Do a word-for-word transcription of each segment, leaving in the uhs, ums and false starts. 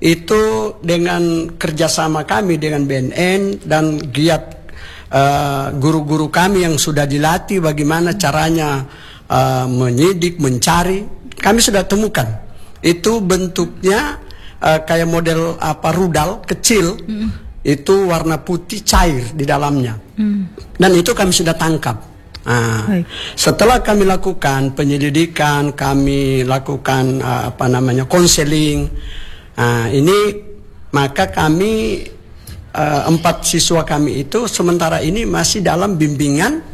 itu dengan kerjasama kami dengan B N N dan giat guru-guru uh, kami yang sudah dilatih bagaimana caranya uh, menyidik, mencari, kami sudah temukan. Itu bentuknya uh, kayak model apa rudal kecil, mm. itu warna putih cair di dalamnya, mm. dan itu kami sudah tangkap. Nah, setelah kami lakukan penyelidikan, kami lakukan uh, apa namanya konseling, uh, ini maka kami Uh, empat siswa kami itu sementara ini masih dalam bimbingan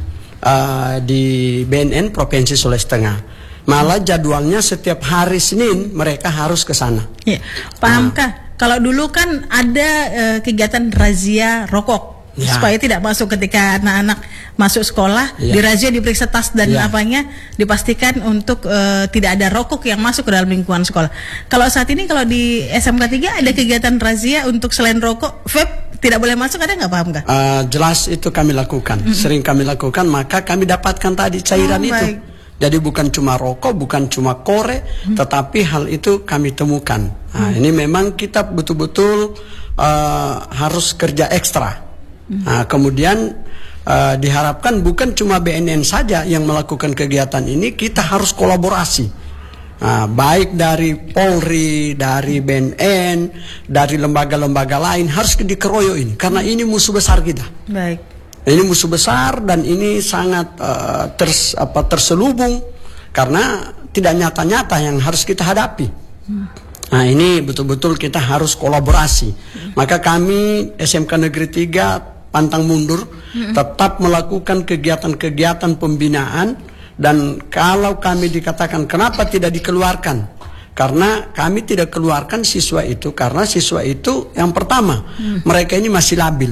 uh, di B N N Provinsi Sulawesi Tengah. Malah jadwalnya setiap hari Senin mereka harus ke sana. Ya. Pahamkah? Nah. Kalau dulu kan ada uh, kegiatan razia rokok, ya, supaya tidak masuk ketika anak-anak masuk sekolah, ya, dirazia, diperiksa tas dan ya, apanya, dipastikan untuk uh, tidak ada rokok yang masuk ke dalam lingkungan sekolah. Kalau saat ini kalau di S M K tiga ada kegiatan razia untuk selain rokok, vape tidak boleh masuk, ada nggak, paham nggak? Uh, jelas itu kami lakukan, mm-hmm. sering kami lakukan, maka kami dapatkan tadi cairan oh, itu. Baik. Jadi bukan cuma rokok, bukan cuma kore, mm-hmm. tetapi hal itu kami temukan. Nah, mm-hmm. ini memang kita betul-betul uh, harus kerja ekstra. Mm-hmm. Nah, kemudian uh, diharapkan bukan cuma B N N saja yang melakukan kegiatan ini, kita harus kolaborasi. Nah, baik dari Polri, dari B N N, dari lembaga-lembaga lain harus dikeroyok ini, karena ini musuh besar kita. Baik. Ini musuh besar dan ini sangat uh, ters, apa, terselubung karena tidak nyata-nyata yang harus kita hadapi. Hmm. Nah, ini betul-betul kita harus kolaborasi. Hmm. Maka kami S M K Negeri tiga pantang mundur, hmm. tetap melakukan kegiatan-kegiatan pembinaan. Dan kalau kami dikatakan kenapa tidak dikeluarkan, karena kami tidak keluarkan siswa itu karena siswa itu yang pertama, hmm. mereka ini masih labil,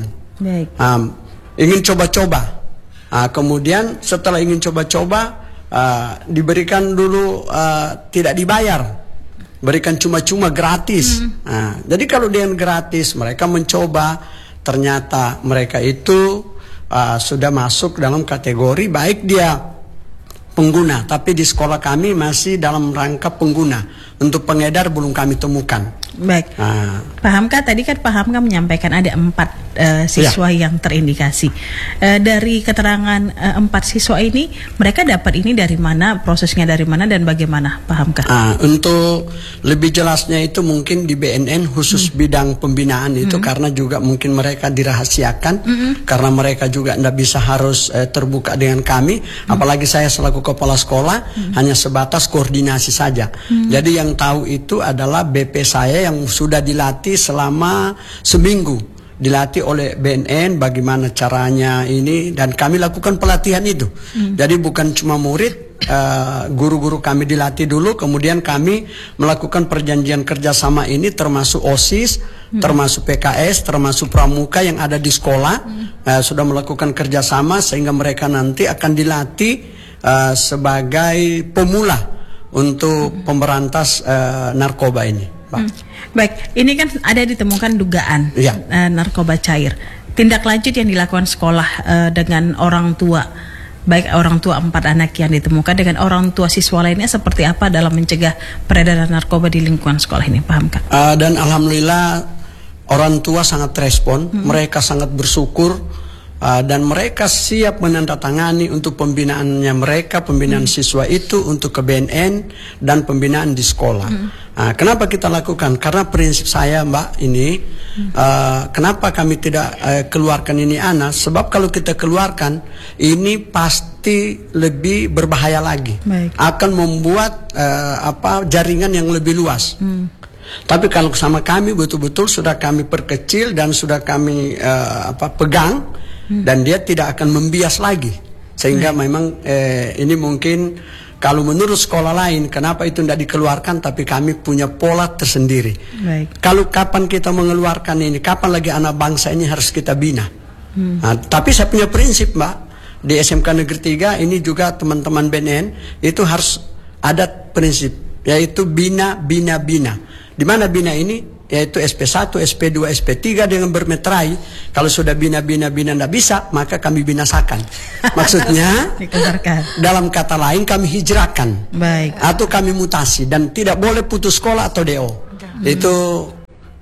um, ingin coba-coba, uh, kemudian setelah ingin coba-coba uh, diberikan dulu uh, tidak dibayar, berikan cuma-cuma gratis. hmm. uh, jadi kalau dengan gratis mereka mencoba, ternyata mereka itu uh, sudah masuk dalam kategori baik dia pengguna, tapi di sekolah kami masih dalam rangka pengguna. Untuk pengedar belum kami temukan. Baik. Nah. Pahamkah tadi kan Pahamkah menyampaikan ada empat uh, siswa ya, yang terindikasi. Uh, dari keterangan uh, empat siswa ini, mereka dapat ini dari mana, prosesnya dari mana dan bagaimana, Pahamkah? Uh, untuk lebih jelasnya itu mungkin di B N N khusus hmm. bidang pembinaan itu, hmm. karena juga mungkin mereka dirahasiakan, hmm. karena mereka juga tidak bisa harus uh, terbuka dengan kami. Hmm. Apalagi saya selaku kepala sekolah hmm. hanya sebatas koordinasi saja. Hmm. Jadi yang Yang tahu itu adalah B P saya yang sudah dilatih selama seminggu, dilatih oleh B N N bagaimana caranya ini, dan kami lakukan pelatihan itu. Hmm. Jadi bukan cuma murid, guru-guru uh, kami dilatih dulu, kemudian kami melakukan perjanjian kerjasama ini termasuk OSIS, hmm. termasuk P K S, termasuk pramuka yang ada di sekolah, hmm. uh, sudah melakukan kerjasama sehingga mereka nanti akan dilatih uh, sebagai pemula untuk hmm. pemberantas uh, narkoba ini, Pak. Hmm. Baik, ini kan ada ditemukan dugaan ya. uh, narkoba cair. Tindak lanjut yang dilakukan sekolah uh, dengan orang tua, baik orang tua empat anak yang ditemukan dengan orang tua siswa lainnya, seperti apa dalam mencegah peredaran narkoba di lingkungan sekolah ini, paham Kak? Uh, dan alhamdulillah orang tua sangat respon, hmm. mereka sangat bersyukur. Uh, dan mereka siap menandatangani untuk pembinaannya mereka, pembinaan hmm. siswa itu untuk ke B N N dan pembinaan di sekolah. Hmm. Uh, kenapa kita lakukan? Karena prinsip saya, Mbak, ini hmm. uh, kenapa kami tidak uh, keluarkan ini anak? Sebab kalau kita keluarkan ini pasti lebih berbahaya lagi. Baik. Akan membuat uh, apa jaringan yang lebih luas. Hmm. Tapi kalau sama kami betul-betul sudah kami perkecil dan sudah kami uh, apa pegang. Hmm. Dan dia tidak akan membias lagi, sehingga hmm. memang eh, ini mungkin kalau menurut sekolah lain kenapa itu tidak dikeluarkan, tapi kami punya pola tersendiri. Baik. Kalau kapan kita mengeluarkan ini, kapan lagi anak bangsa ini harus kita bina. hmm. Nah, tapi saya punya prinsip, Mbak, di S M K Negeri tiga ini juga teman-teman B N N itu harus ada prinsip, yaitu bina, bina, bina. Di mana bina ini? Yaitu S P satu, S P dua, S P tiga dengan bermeterai. Kalau sudah bina-bina-bina tidak bisa, maka kami binasakan. Maksudnya dalam kata lain kami hijrahkan. Baik. Atau kami mutasi, dan tidak boleh putus sekolah atau D O. hmm. Itu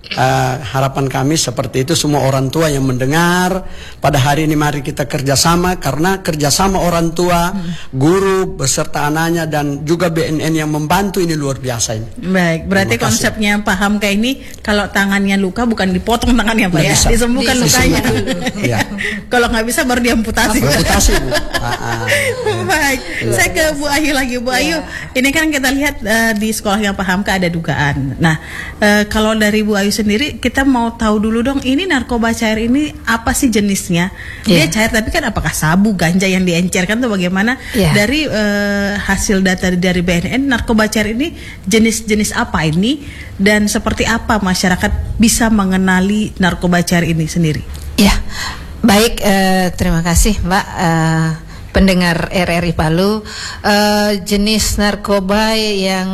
Uh, harapan kami seperti itu, semua orang tua yang mendengar pada hari ini mari kita kerjasama, karena kerjasama orang tua, hmm. guru beserta anaknya dan juga B N N yang membantu ini luar biasa ini. Baik, berarti konsepnya Pak Hamka ini kalau tangannya luka bukan dipotong tangannya Pak, ya, bisa. Disembuhkan lukanya. Ya. Kalau nggak bisa baru diamputasi. Amputasi Bu. ah, ah. Baik, ya. Saya ke Bu Ayu lagi, Bu Ayu. Ya. Ini kan kita lihat uh, di sekolahnya Pak Hamka ada dugaan. Nah, uh, kalau dari Bu Ayu sendiri kita mau tahu dulu dong, ini narkoba cair ini apa sih jenisnya? Dia yeah. cair tapi kan apakah sabu, ganja yang diencerkan tuh bagaimana? Yeah. Dari uh, hasil data dari B N N, narkoba cair ini jenis-jenis apa ini dan seperti apa masyarakat bisa mengenali narkoba cair ini sendiri? Ya, yeah. Baik, uh, terima kasih Mbak. Uh, pendengar R R I Palu, uh, jenis narkoba yang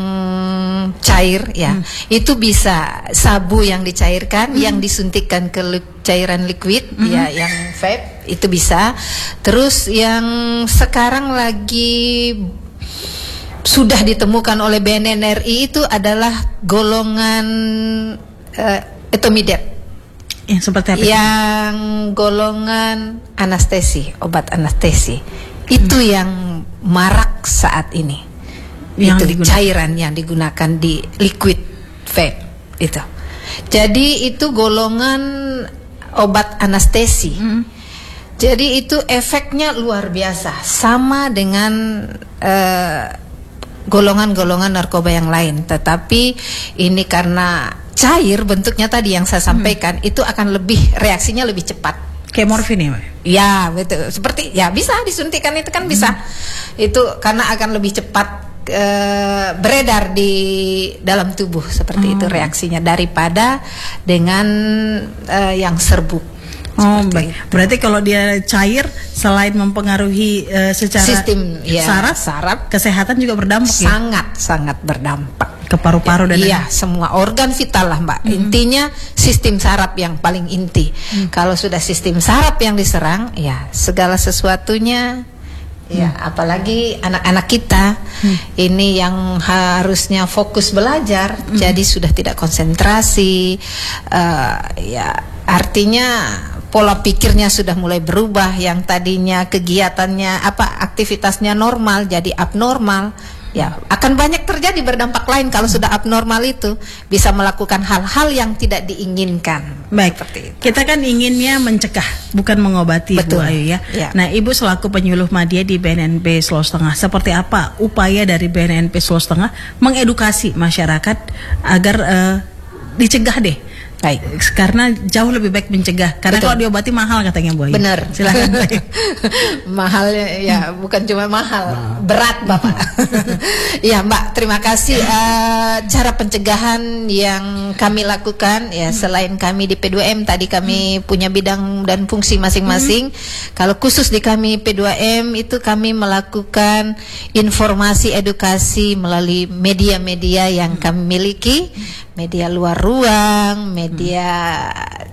cair ya, hmm. itu bisa sabu yang dicairkan, hmm. yang disuntikkan ke li- cairan liquid, hmm. ya, yang vape itu bisa. Terus yang sekarang lagi sudah ditemukan oleh B N N R I itu adalah golongan uh, etomidate. Yang seperti apa? Yang golongan anestesi, obat anestesi. Itu hmm. yang marak saat ini. Yang itu digunakan. Cairan yang digunakan di liquid vape itu. Jadi itu golongan obat anestesi. Hmm. Jadi itu efeknya luar biasa, sama dengan uh, golongan-golongan narkoba yang lain. Tetapi ini karena cair bentuknya tadi yang saya sampaikan, hmm. itu akan lebih, reaksinya lebih cepat. Kayak morfin ya, Mbak? Ya, betul. Seperti ya bisa disuntikan itu kan bisa. Hmm. Itu karena akan lebih cepat e, beredar di dalam tubuh seperti hmm. itu reaksinya daripada dengan e, yang serbuk. Oh, baik. Itu. Berarti kalau dia cair selain mempengaruhi e, secara sistem ya, saraf, saraf, kesehatan juga berdampak. Sangat, ya? sangat berdampak. Ke paru-paru dan iya, semua organ vital lah Mbak. Mm-hmm. Intinya sistem saraf yang paling inti. Mm. Kalau sudah sistem saraf yang diserang, ya segala sesuatunya, mm. ya apalagi anak-anak kita mm. ini yang harusnya fokus belajar, mm. jadi sudah tidak konsentrasi. Uh, ya artinya pola pikirnya sudah mulai berubah. Yang tadinya kegiatannya apa aktivitasnya normal jadi abnormal. Ya, akan banyak terjadi berdampak lain kalau sudah abnormal itu bisa melakukan hal-hal yang tidak diinginkan. Baik, seperti itu. Kita kan inginnya mencegah, bukan mengobati. Betul. Bu Ayu ya. Ya. Nah, Ibu selaku penyuluh media di B N N P Sulawesi Tengah, seperti apa upaya dari B N N P Sulawesi Tengah mengedukasi masyarakat agar uh, dicegah deh? Baik, karena jauh lebih baik mencegah. Karena betul. Kalau diobati mahal katanya Bu Ayu. Benar. Silakan. Mahal ya, bukan cuma mahal, nah. berat Bapak. Ya Mbak, terima kasih. Uh, cara pencegahan yang kami lakukan ya, selain kami di P dua M tadi kami hmm. punya bidang dan fungsi masing-masing. Hmm. Kalau khusus di kami P dua M itu kami melakukan informasi edukasi melalui media-media yang kami miliki. Media luar ruang, media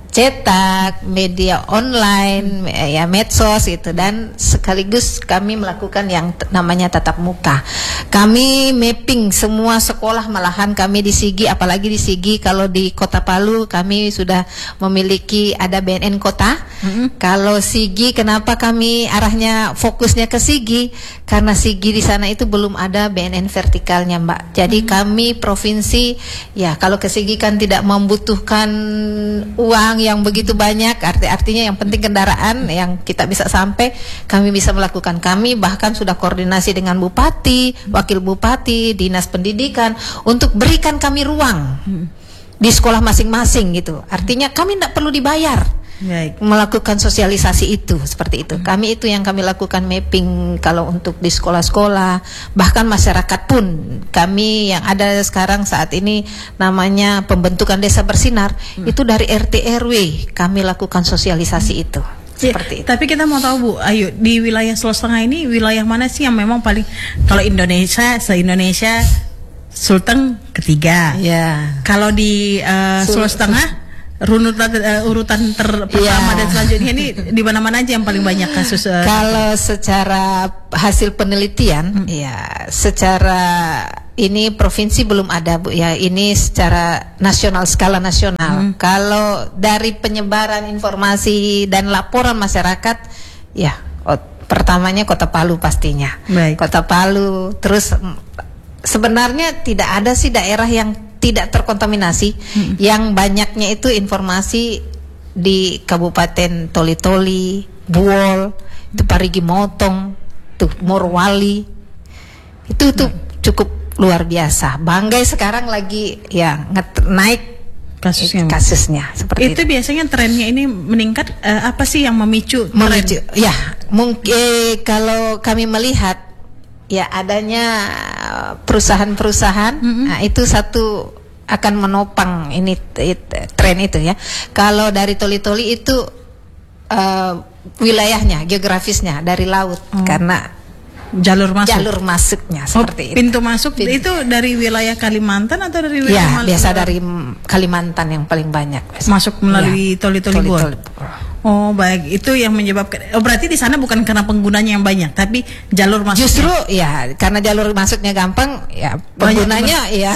cetak, media online, ya medsos itu, dan sekaligus kami melakukan yang t- namanya tatap muka. Kami mapping semua sekolah, malahan kami di Sigi, apalagi di Sigi kalau di Kota Palu kami sudah memiliki ada B N N kota. Mm-hmm. Kalau Sigi, kenapa kami arahnya fokusnya ke Sigi? Karena Sigi di sana itu belum ada B N N vertikalnya, Mbak. Jadi mm-hmm. kami provinsi, ya kalau ke Sigi kan tidak membutuhkan uang yang begitu banyak, arti artinya yang penting kendaraan yang kita bisa sampai, kami bisa melakukan. Kami bahkan sudah koordinasi dengan bupati, wakil bupati, dinas pendidikan untuk berikan kami ruang hmm. di sekolah masing-masing gitu. Artinya kami tidak perlu dibayar. Baik. Melakukan sosialisasi itu seperti itu. Hmm. Kami itu yang kami lakukan mapping kalau untuk di sekolah-sekolah, bahkan masyarakat pun kami yang ada sekarang saat ini namanya pembentukan desa bersinar, hmm. itu dari R T R W kami lakukan sosialisasi hmm. itu. Seperti ya, itu. Tapi kita mau tahu Bu Ayu, di wilayah Sulawesi Tengah ini wilayah mana sih yang memang paling, kalau Indonesia se-Indonesia Sulteng ketiga. Ya. Kalau di uh, Sulawesi Tengah runutan uh, urutan ter pertama dan selanjutnya ini di mana-mana aja yang paling banyak kasus? Uh, Kalau secara hasil penelitian, hmm. ya secara ini provinsi belum ada Bu ya, ini secara nasional, skala nasional. Hmm. Kalau dari penyebaran informasi dan laporan masyarakat, ya oh, pertamanya Kota Palu pastinya. Baik. Kota Palu, terus sebenarnya tidak ada sih daerah yang tidak terkontaminasi. Hmm. Yang banyaknya itu informasi di Kabupaten Toli-Toli, Buol, itu Parigi Motong, tuh Morowali, itu tuh hmm. cukup luar biasa. Banggai sekarang lagi ya naik kasusnya. Kasusnya seperti itu. Itu biasanya trennya ini meningkat. Uh, apa sih yang memicu? Memicu, ya mungkin eh, kalau kami melihat ya adanya perusahaan-perusahaan, mm-hmm. nah, itu satu akan menopang ini it, tren itu ya. Kalau dari Toli-Toli itu uh, wilayahnya, geografisnya dari laut, oh. karena jalur masuk, jalur masuknya seperti oh, pintu itu. masuk pintu. Itu dari wilayah Kalimantan atau dari wilayah ya, Maluku? Biasa dari Kalimantan yang paling banyak biasa. Masuk melalui ya. Toli-Toli Buol. Oh baik, itu yang menyebabkan. Oh, berarti di sana bukan karena penggunanya yang banyak, tapi jalur masuknya. Justru ya karena jalur masuknya gampang, ya penggunanya ya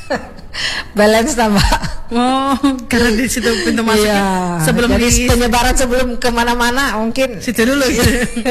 balance tambah. Oh, karena di situ pintu masuknya ya, sebelum jadi di penyebaran sebelum kemana-mana mungkin situ dulu. Gitu.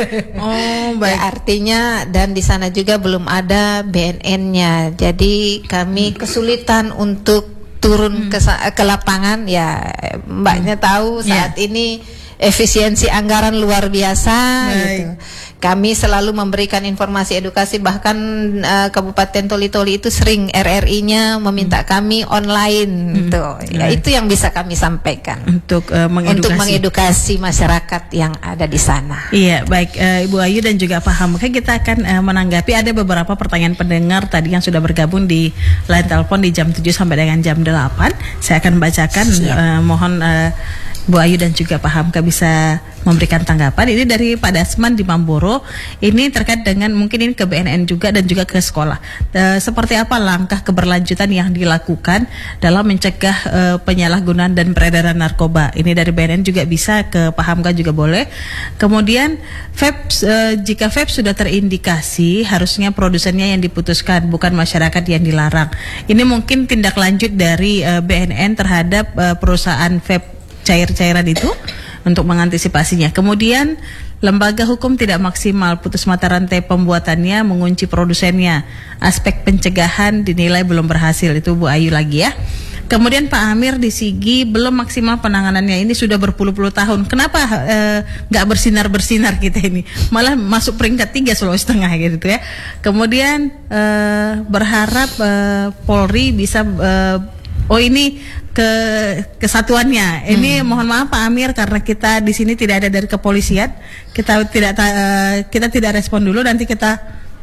Oh baik. Ya, artinya dan di sana juga belum ada B N N-nya, jadi kami kesulitan untuk turun hmm. ke ke lapangan. Ya mbaknya tahu saat yeah. ini efisiensi anggaran luar biasa. Gitu. Kami selalu memberikan informasi edukasi, bahkan uh, Kabupaten Toli-Toli itu sering R R I-nya meminta hmm. kami online. Hmm. Gitu. Ya, itu yang bisa kami sampaikan untuk uh, mengedukasi. untuk mengedukasi masyarakat yang ada di sana. Iya, baik uh, Ibu Ayu dan juga Pak Hamka, kita akan uh, menanggapi ada beberapa pertanyaan pendengar tadi yang sudah bergabung di line telepon di jam tujuh sampai dengan jam delapan. Saya akan bacakan, uh, mohon uh, Bu Ayu dan juga Pak Hamka bisa memberikan tanggapan. Ini dari Pak Dasman di Mamboro. Ini terkait dengan mungkin ini ke B N N juga dan juga ke sekolah. E, seperti apa langkah keberlanjutan yang dilakukan dalam mencegah e, penyalahgunaan dan peredaran narkoba? Ini dari B N N juga bisa, ke Pak Hamka juga boleh. Kemudian vape, e, jika vape sudah terindikasi, harusnya produsennya yang diputuskan, bukan masyarakat yang dilarang. Ini mungkin tindak lanjut dari e, B N N terhadap e, perusahaan vape cair-cairan itu untuk mengantisipasinya. Kemudian lembaga hukum tidak maksimal, putus mata rantai pembuatannya, mengunci produsennya. Aspek pencegahan dinilai belum berhasil. Itu Bu Ayu lagi ya. Kemudian Pak Amir di Sigi, belum maksimal penanganannya. Ini sudah berpuluh-puluh tahun. Kenapa nggak eh, bersinar-bersinar kita ini? Malah masuk peringkat tiga Sulawesi Tengah gitu ya. Kemudian eh, berharap eh, Polri bisa eh, oh ini ke kesatuannya. Ini hmm. mohon maaf Pak Amir, karena kita di sini tidak ada dari kepolisian. Kita tidak uh, kita tidak respon dulu, nanti kita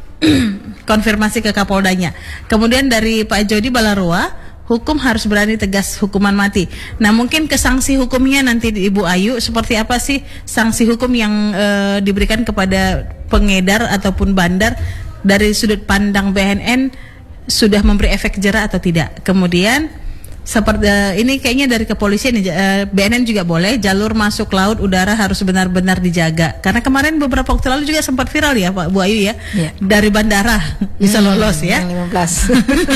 konfirmasi ke Kapoldanya. Kemudian dari Pak Jody Balaroa, hukum harus berani tegas, hukuman mati. Nah, mungkin ke sanksi hukumnya nanti Ibu Ayu, seperti apa sih sanksi hukum yang uh, diberikan kepada pengedar ataupun bandar dari sudut pandang B N N, sudah memberi efek jera atau tidak? Kemudian seperti uh, ini kayaknya dari kepolisian, uh, B N N juga boleh, jalur masuk laut udara harus benar-benar dijaga, karena kemarin beberapa waktu lalu juga sempat viral ya Pak Bu Ayu ya, yeah. dari bandara bisa lolos hmm, ya lima belas.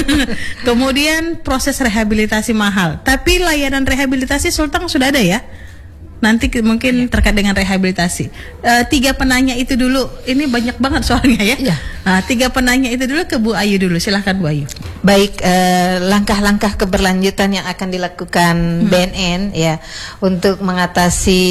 Kemudian proses rehabilitasi mahal, tapi layanan rehabilitasi Sulteng sudah ada ya. Nanti mungkin terkait dengan rehabilitasi. Uh, tiga penanya itu dulu. Ini banyak banget soalnya ya. ya. Nah, tiga penanya itu dulu ke Bu Ayu dulu. Silahkan Bu Ayu. Baik, uh, langkah-langkah keberlanjutan yang akan dilakukan hmm. B N N ya untuk mengatasi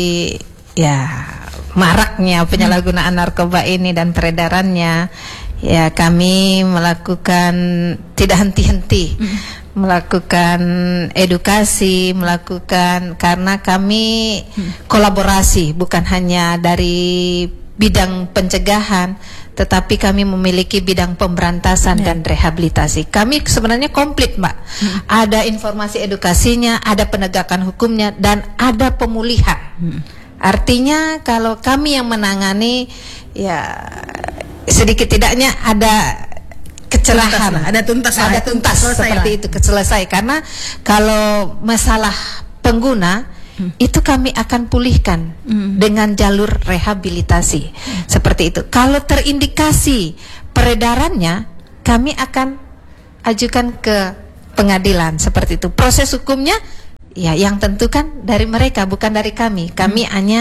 ya maraknya penyalahgunaan hmm. narkoba ini dan peredarannya. Ya, kami melakukan tidak henti-henti. Hmm. melakukan edukasi, melakukan, karena kami hmm. kolaborasi bukan hanya dari bidang pencegahan, tetapi kami memiliki bidang pemberantasan yeah. dan rehabilitasi. Kami sebenarnya komplit, Mbak. Hmm. Ada informasi edukasinya, ada penegakan hukumnya, dan ada pemulihan. Hmm. Artinya kalau kami yang menangani, ya sedikit tidaknya ada kecerahan, tuntas ada tuntas, ada tuntas, tuntas seperti lah. Itu keselesai, karena kalau masalah pengguna, hmm. itu kami akan pulihkan hmm. dengan jalur rehabilitasi. Hmm. Seperti itu. Kalau terindikasi peredarannya, kami akan ajukan ke pengadilan. Seperti itu. Proses hukumnya ya yang tentukan dari mereka, bukan dari kami. Kami hmm. hanya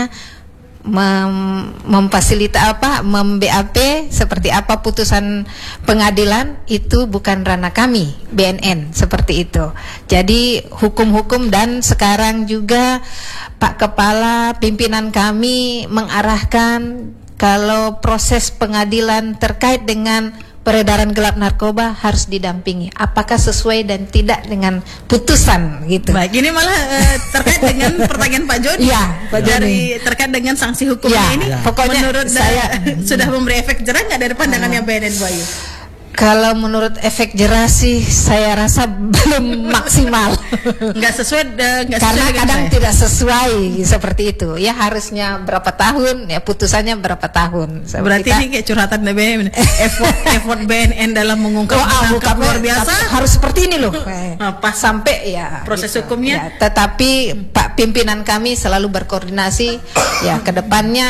Mem, memfasilita apa, mem-B A P seperti apa putusan pengadilan, itu bukan ranah kami B N N, seperti itu. Jadi hukum-hukum, dan sekarang juga Pak Kepala, pimpinan kami mengarahkan kalau proses pengadilan terkait dengan peredaran gelap narkoba harus didampingi. Apakah sesuai dan tidak dengan putusan gitu. Baik, ini malah uh, terkait dengan pertanyaan Pak Joni. Ya, Pak dari Joni. Terkait dengan sanksi hukumnya ya, ini. Ya. Pokoknya menurut saya sudah memberi efek jerah nggak dari pandangannya uh, B N N Bayu? Kalau menurut efek jerah sih saya rasa belum maksimal. Nggak sesuai, nggak karena sesuai kadang saya. Tidak sesuai seperti itu. Ya harusnya berapa tahun, ya putusannya berapa tahun. Berarti kita, ini kayak curhatan B N N. effort, effort B N N dalam mengungkap oh, luar biasa. Harus seperti ini loh. Apa sampai ya proses gitu. Hukumnya. Ya, tetapi hmm. Pak pimpinan kami selalu berkoordinasi. Ya kedepannya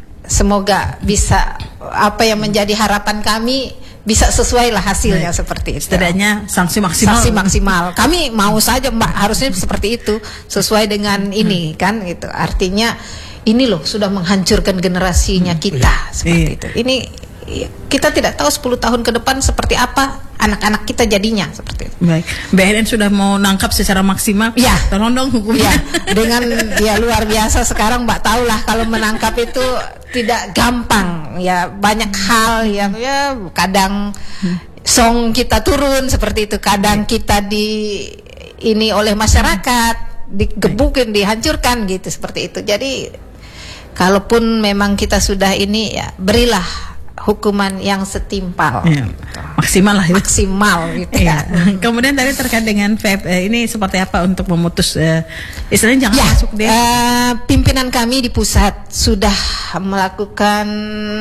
semoga bisa apa yang menjadi harapan kami bisa sesuai lah hasilnya. Baik. Seperti itu. Setidaknya sanksi maksimal. Sanksi maksimal. Kami mau saja Mbak, harusnya seperti itu, sesuai dengan ini hmm. kan gitu. Artinya ini loh sudah menghancurkan generasinya kita hmm. seperti iya. itu. Ini kita tidak tahu sepuluh tahun ke depan seperti apa anak-anak kita jadinya, seperti itu. Baik. B N N sudah mau nangkap secara maksimal. Ya, tolong dong hukumnya. Ya, dengan ya luar biasa sekarang Mbak tahulah kalau menangkap itu tidak gampang. Ya banyak hal yang ya kadang song kita turun seperti itu, kadang kita di ini oleh masyarakat digebukin, dihancurkan gitu seperti itu. Jadi kalaupun memang kita sudah ini ya berilah hukuman yang setimpal, ya, maksimal lah, ya. maksimal gitu ya. Kemudian tadi terkait dengan vape, eh, ini seperti apa untuk memutus, eh, istilahnya jangan ya, masuk deh. Uh, pimpinan kami di pusat sudah melakukan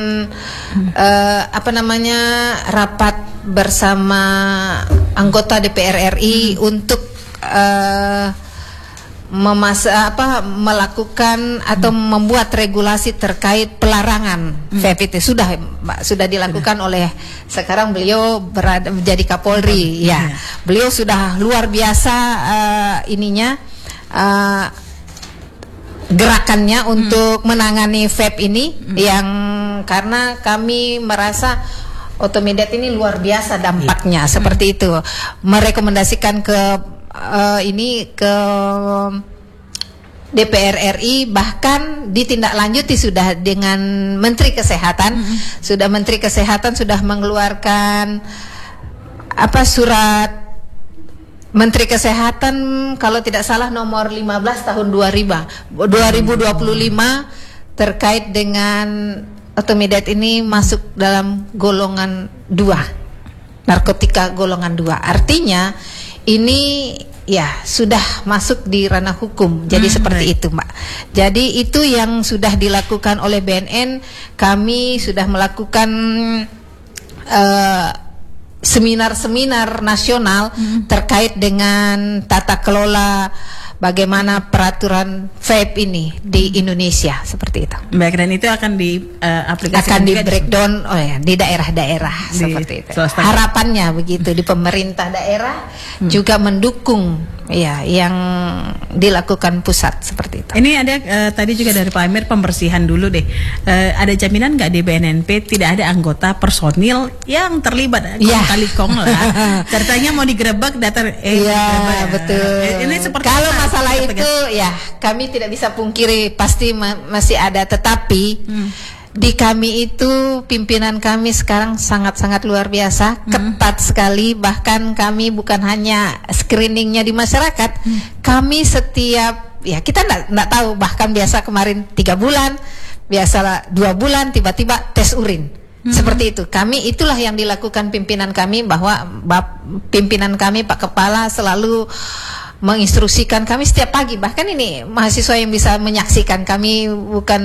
hmm. uh, apa namanya rapat bersama anggota D P R R I hmm. untuk uh, memasa apa melakukan atau hmm. membuat regulasi terkait pelarangan hmm. vape itu sudah sudah dilakukan sudah. Oleh sekarang beliau berada menjadi Kapolri hmm. ya. Hmm. Beliau sudah luar biasa uh, ininya uh, gerakannya hmm. untuk menangani vape ini hmm. yang karena kami merasa Otomedet ini luar biasa dampaknya hmm. seperti itu. Merekomendasikan ke Uh, ini ke D P R R I, bahkan ditindaklanjuti sudah dengan Menteri Kesehatan. Mm-hmm. Sudah Menteri Kesehatan sudah mengeluarkan apa surat Menteri Kesehatan kalau tidak salah nomor lima belas tahun dua ribu dua puluh lima terkait dengan Otomedet ini masuk dalam golongan dua, narkotika golongan dua. Artinya ini ya sudah masuk di ranah hukum. Jadi hmm, seperti baik. Itu Mbak. Jadi itu yang sudah dilakukan oleh B N N. Kami sudah melakukan uh, seminar-seminar nasional hmm. terkait dengan tata kelola bagaimana peraturan vape ini di Indonesia, seperti itu. Baik, dan itu akan diaplikasikan akan di breakdown oh ya di daerah-daerah seperti itu. Swasta. Harapannya begitu di pemerintah daerah hmm. juga mendukung ya yang dilakukan pusat seperti itu. Ini ada uh, tadi juga dari Pak Amir pembersihan dulu deh. Uh, ada jaminan nggak di B N N P tidak ada anggota personil yang terlibat ya. Kali kong lah. Ceritanya mau digerebek datang eh ya, betul. Eh, ini seperti kalau apa? Masalah itu ya kami tidak bisa pungkiri pasti ma masih ada, tetapi hmm. di kami itu pimpinan kami sekarang sangat-sangat luar biasa, hmm. ketat sekali. Bahkan kami bukan hanya screeningnya di masyarakat, hmm. kami setiap ya kita nggak tahu, bahkan biasa kemarin tiga bulan, biasa dua bulan tiba-tiba tes urin. Hmm. Seperti itu. Kami itulah yang dilakukan pimpinan kami, bahwa bap, pimpinan kami Pak Kepala selalu menginstruksikan kami setiap pagi. Bahkan ini mahasiswa yang bisa menyaksikan, kami bukan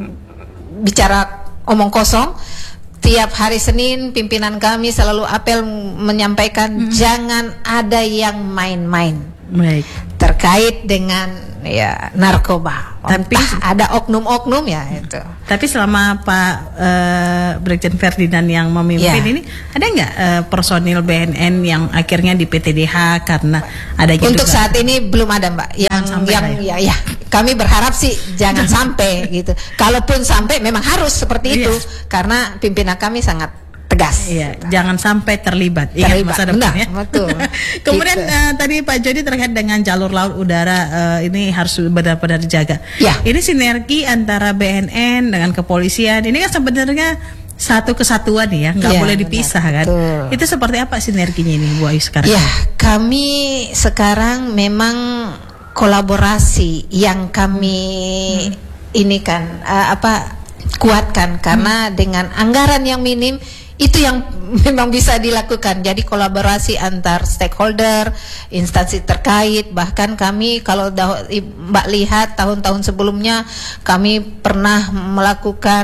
bicara omong kosong. Tiap hari Senin pimpinan kami selalu apel menyampaikan hmm. jangan ada yang main-main. Baik. terkait dengan ya narkoba. Tapi entah ada oknum-oknum ya itu. Tapi selama Pak uh, Brigjen Ferdinand yang memimpin Ya. ini, ada nggak uh, personil B N N yang akhirnya di P T D H karena adanya Untuk dugaan? saat ini belum ada Mbak. Yang sampai yang lah ya. ya kami berharap sih jangan sampai gitu. Kalaupun sampai memang harus seperti itu Iya. karena pimpinan kami sangat tegas. Iya, jangan sampai terlibat. Ingat Terlibat, masa depan benar, ya. betul. Kemudian Gitu. eh, tadi Pak Jody terkait dengan jalur laut udara eh, ini harus benar-benar dijaga. Ya. Ini sinergi antara B N N dengan kepolisian. Ini kan sebenarnya satu kesatuan ya, nggak Ya, boleh benar, dipisah kan. betul. Itu seperti apa sinerginya ini Bu Ayu sekarang? Ya, kami sekarang memang kolaborasi yang kami Hmm. ini kan uh, apa kuatkan karena dengan anggaran yang minim itu yang memang bisa dilakukan. Jadi kolaborasi antar stakeholder, instansi terkait, bahkan kami kalau dah, Mbak lihat tahun-tahun sebelumnya kami pernah melakukan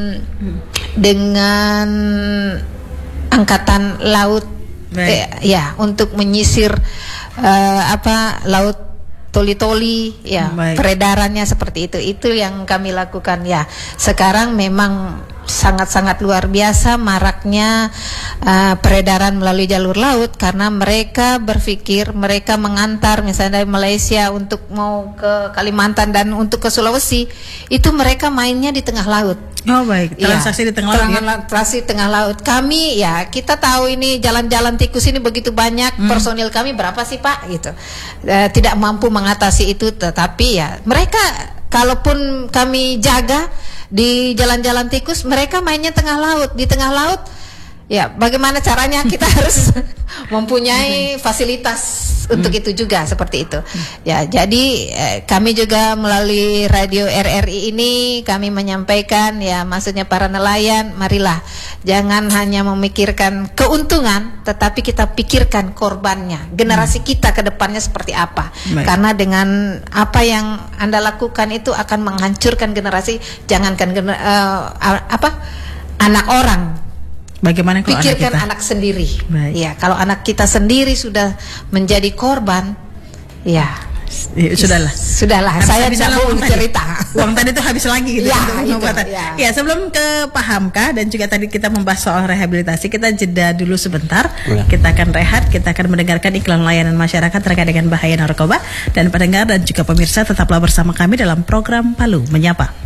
dengan angkatan laut eh, ya untuk menyisir eh, apa laut toli-toli ya. Baik. Peredarannya seperti itu. Itu yang kami lakukan ya. Sekarang memang sangat-sangat luar biasa maraknya uh, peredaran melalui jalur laut karena mereka berpikir mereka mengantar misalnya dari Malaysia untuk mau ke Kalimantan dan untuk ke Sulawesi itu mereka mainnya di tengah laut. Oh baik, transaksi Ya, di tengah laut ya? transaksi tengah laut. Kami ya kita tahu ini jalan-jalan tikus ini begitu banyak, Hmm. personil kami berapa sih Pak gitu. Eh, tidak mampu mengatasi itu, tetapi ya mereka kalaupun kami jaga di jalan-jalan tikus, mereka mainnya tengah laut. Di tengah laut, ya bagaimana caranya kita harus mempunyai fasilitas untuk itu juga seperti itu. Ya, jadi eh, kami juga melalui radio R R I ini kami menyampaikan ya maksudnya para nelayan, marilah jangan hanya memikirkan keuntungan, tetapi kita pikirkan korbannya, generasi kita ke depannya seperti apa. Baik. Karena dengan apa yang Anda lakukan itu akan menghancurkan generasi, jangankan gener- eh, apa anak orang. Bagaimana kalau anak Pikirkan kita? anak sendiri. Baik. Ya, kalau anak kita sendiri sudah menjadi korban, ya Ya, sudahlah. Sudahlah, Habis- saya habis tidak dalam mau uang tadi. cerita. Uang tadi itu habis lagi gitu Ya, untuk itu, pengobatan. ya. Ya, sebelum ke Pak Hamka dan juga tadi kita membahas soal rehabilitasi, kita jeda dulu sebentar. Ya. Kita akan rehat, kita akan mendengarkan iklan layanan masyarakat terkait dengan bahaya narkoba, dan pendengar dan juga pemirsa tetaplah bersama kami dalam program Palu Menyapa.